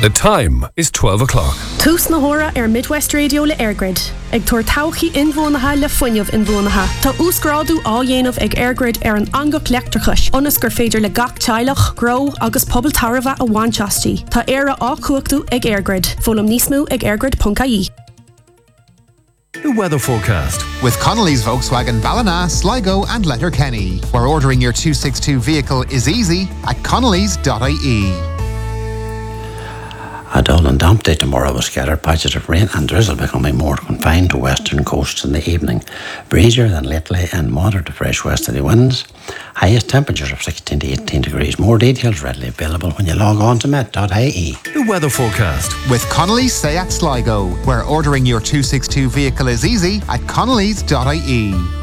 The time is 12 o'clock. Tús na hora Midwest Radio le Airgrid. Ag tuair tauchaí inmhónatha le fuinneamh inmhónatha. Tá úsgráadú á dhéanamh ag Airgrid an angach leachtarchais. Onas gur féidir le gach teilech, grow agus pobl tarva a bhainteastí. Tá éire á cuachtú ag Airgrid. Fólam níosmú ag airgrid.ie. The weather forecast. With Connolly's Volkswagen Ballina, Sligo and Letterkenny, where ordering your 262 vehicle is easy at connellys.ie. A dull and damp day tomorrow with scattered patches of rain and drizzle becoming more confined to western coasts in the evening. Breezier than lately and moderate to fresh westerly winds. Highest temperatures of 16 to 18 degrees. More details readily available when you log on to met.ie. The weather forecast. With Connolly's Seat Sligo, where ordering your 262 vehicle is easy at connellys.ie.